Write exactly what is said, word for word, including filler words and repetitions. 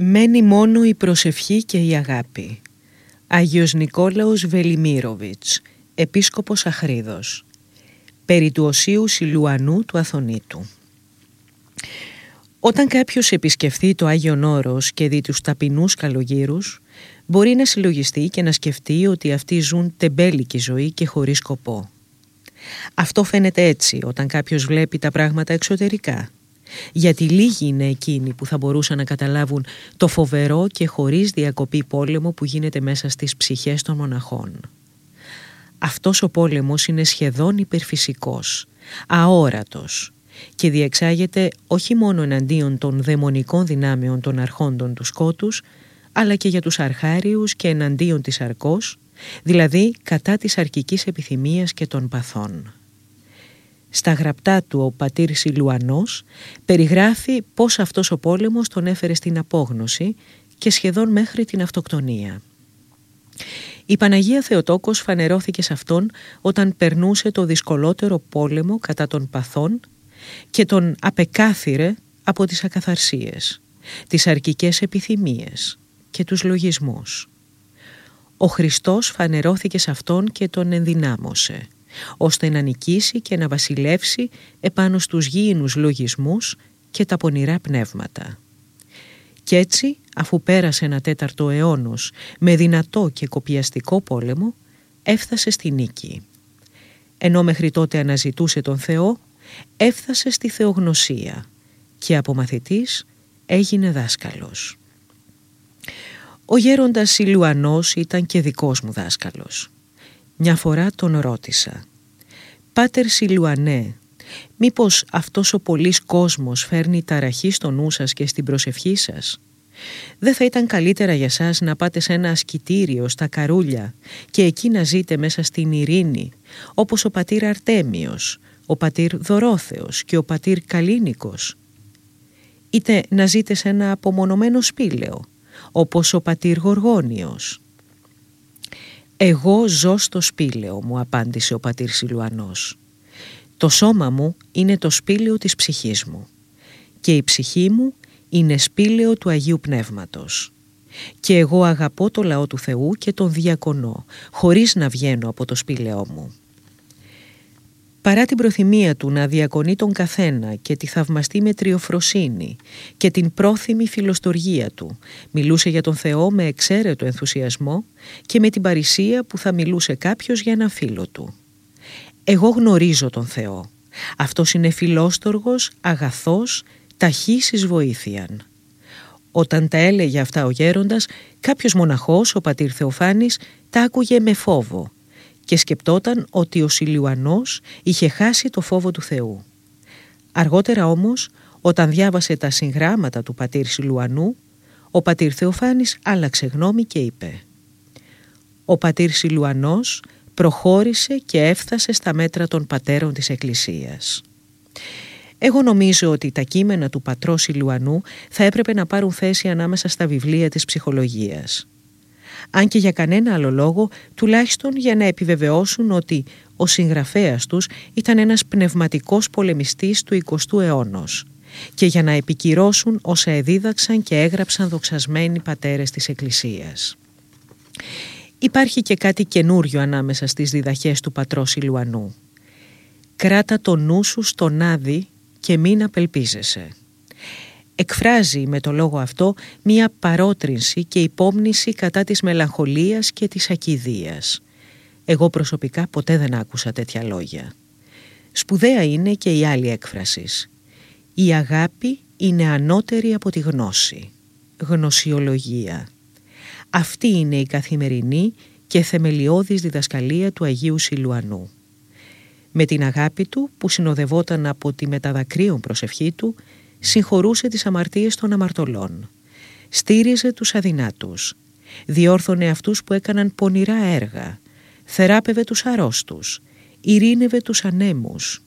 Μένει μόνο η προσευχή και η αγάπη. Άγιος Νικόλαος Βελιμίροβιτς, επίσκοπος Αχρίδος. Περί του Οσίου Σιλουανού του Αθωνίτου. Όταν κάποιος επισκεφθεί το Άγιον Όρος και δει τους ταπεινούς καλογύρους, μπορεί να συλλογιστεί και να σκεφτεί ότι αυτοί ζουν τεμπέλικη ζωή και χωρίς σκοπό. Αυτό φαίνεται έτσι όταν κάποιος βλέπει τα πράγματα εξωτερικά, γιατί λίγοι είναι εκείνοι που θα μπορούσαν να καταλάβουν το φοβερό και χωρίς διακοπή πόλεμο που γίνεται μέσα στις ψυχές των μοναχών. Αυτός ο πόλεμος είναι σχεδόν υπερφυσικός, αόρατος και διεξάγεται όχι μόνο εναντίον των δαιμονικών δυνάμεων των αρχόντων του σκότους, αλλά και για τους αρχάριους και εναντίον της αρκός, δηλαδή κατά της αρκικής επιθυμίας και των παθών. Στα γραπτά του ο πατήρ Σιλουανός περιγράφει πως αυτός ο πόλεμος τον έφερε στην απόγνωση και σχεδόν μέχρι την αυτοκτονία. Η Παναγία Θεοτόκος φανερώθηκε σε αυτόν όταν περνούσε το δυσκολότερο πόλεμο κατά των παθών και τον απεκάθυρε από τις ακαθαρσίες, τις αρκικές επιθυμίες και τους λογισμούς. Ο Χριστός φανερώθηκε σε αυτόν και τον ενδυνάμωσε, ώστε να νικήσει και να βασιλεύσει επάνω στους γήινους λογισμούς και τα πονηρά πνεύματα. Κι έτσι, αφού πέρασε ένα τέταρτο αιώνος με δυνατό και κοπιαστικό πόλεμο, έφτασε στη νίκη. Ενώ μέχρι τότε αναζητούσε τον Θεό, έφτασε στη θεογνωσία και από μαθητής έγινε δάσκαλος. Ο γέροντας Σιλουανός ήταν και δικός μου δάσκαλος. Μια φορά τον ρώτησα: «Πάτερ Σιλουανέ, μήπως αυτός ο πολύς κόσμος φέρνει ταραχή στο νου σας και στην προσευχή σας? Δεν θα ήταν καλύτερα για σας να πάτε σε ένα ασκητήριο στα Καρούλια και εκεί να ζείτε μέσα στην ειρήνη, όπως ο πατήρ Αρτέμιος, ο πατήρ Δωρόθεος και ο πατήρ Καλίνικος? Είτε να ζείτε σε ένα απομονωμένο σπήλαιο, όπως ο πατήρ Γοργόνιος?» «Εγώ ζω στο σπήλαιο», μου απάντησε ο πατήρ Σιλουανός. «Το σώμα μου είναι το σπήλαιο της ψυχής μου και η ψυχή μου είναι σπήλαιο του Αγίου Πνεύματος. Και εγώ αγαπώ το λαό του Θεού και τον διακονώ, χωρίς να βγαίνω από το σπήλαιό μου». Παρά την προθυμία του να διακονεί τον καθένα και τη θαυμαστή μετριοφροσύνη και την πρόθυμη φιλοστοργία του, μιλούσε για τον Θεό με εξαίρετο ενθουσιασμό και με την παρησία που θα μιλούσε κάποιος για ένα φίλο του. «Εγώ γνωρίζω τον Θεό. Αυτός είναι φιλόστοργος, αγαθός, ταχύς εις βοήθειαν». Όταν τα έλεγε αυτά ο γέροντας, κάποιος μοναχός, ο πατήρ Θεοφάνης, τα άκουγε με φόβο και σκεπτόταν ότι ο Σιλουανός είχε χάσει το φόβο του Θεού. Αργότερα όμως, όταν διάβασε τα συγγράμματα του πατήρ Σιλουανού, ο πατήρ Θεοφάνης άλλαξε γνώμη και είπε: «Ο πατήρ Σιλουανός προχώρησε και έφτασε στα μέτρα των πατέρων της Εκκλησίας». Εγώ νομίζω ότι τα κείμενα του πατρός Σιλουανού θα έπρεπε να πάρουν θέση ανάμεσα στα βιβλία της ψυχολογίας. Αν και για κανένα άλλο λόγο, τουλάχιστον για να επιβεβαιώσουν ότι ο συγγραφέας τους ήταν ένας πνευματικός πολεμιστής του εικοστού αιώνος και για να επικυρώσουν όσα εδίδαξαν και έγραψαν δοξασμένοι πατέρες της Εκκλησίας. Υπάρχει και κάτι καινούριο ανάμεσα στις διδαχές του πατρός Σιλουανού. «Κράτα το νου σου στον άδει και μην απελπίζεσαι». Εκφράζει με το λόγο αυτό μία παρότρινση και υπόμνηση κατά της μελαγχολίας και της ακηδείας. Εγώ προσωπικά ποτέ δεν άκουσα τέτοια λόγια. Σπουδαία είναι και η άλλη έκφραση. «Η αγάπη είναι ανώτερη από τη γνώση». Γνωσιολογία. Αυτή είναι η καθημερινή και θεμελιώδης διδασκαλία του Αγίου Σιλουανού. Με την αγάπη του, που συνοδευόταν από τη μεταδακρύων προσευχή του, συγχωρούσε τις αμαρτίες των αμαρτωλών, στήριζε τους αδυνάτους, διόρθωνε αυτούς που έκαναν πονηρά έργα, θεράπευε τους αρρώστους, ειρήνευε τους ανέμους,